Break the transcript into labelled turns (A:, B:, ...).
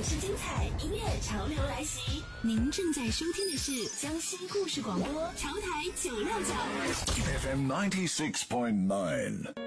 A: 事精彩，音乐潮流来袭。您正在收听的是江西故事广播潮台969
B: FM 96.9